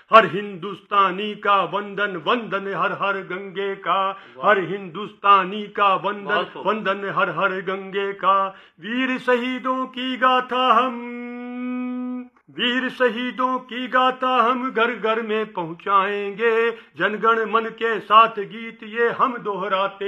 हर हिंदुस्तानी का वंदन वंदन हर हर गंगे का, हर हिंदुस्तानी का वंदन वंदन हर हर गंगे का। वीर शहीदों की गाथा हम, वीर शहीदों की गाथा हम घर घर में पहुंचाएंगे। जनगण मन के साथ गीत ये हम दोहराते